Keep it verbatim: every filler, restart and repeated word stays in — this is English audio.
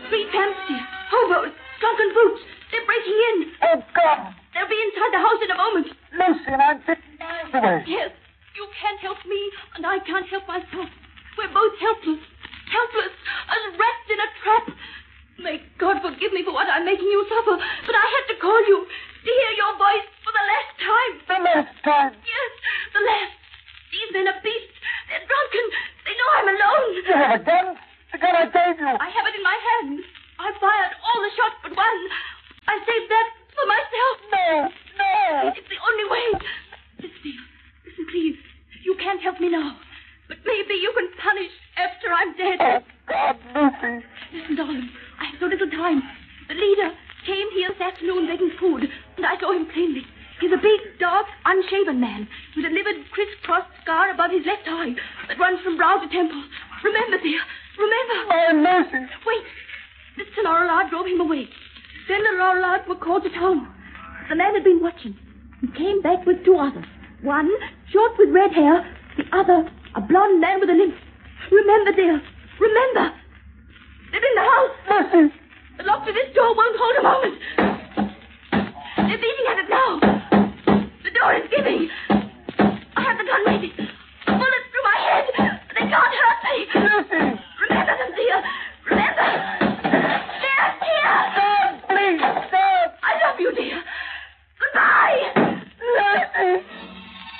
Three tramps, dear. Hobos. Drunken brutes. They're breaking in. Oh, God. They'll be inside the house in a moment. Lucy, and I'm fifty miles away. Yes. You can't help me, and I can't help myself. We're both helpless. Helpless. As rats in a trap. May God forgive me for what I'm making you suffer, but I had to call you to hear your voice for the last time. The last time? Yes, the last. These men are beasts. They're drunken. They know I'm alone. You have a gun? The gun I gave you. I have it in my hand. I fired all the shots but one. I saved that for myself. No, no. It's the only way. Listen, dear. Listen, please. You can't help me now. But maybe you can punish after I'm dead. Oh, God, Lucy. Listen, darling. I have so little time. The leader came here this afternoon begging food, and I saw him plainly. He's a big, dark, unshaven man with a livid, crisscross scar above his left eye that runs from brow to temple. Remember, dear. Remember. Oh, Lucy. Wait. Mister Lorillard drove him away. Then the Lorillard were called to town. The man had been watching. He came back with two others. One, short with red hair. The other, a blonde man with a limp. Remember, dear. Remember. They're in the house. Lucy. The lock to this door won't hold a moment.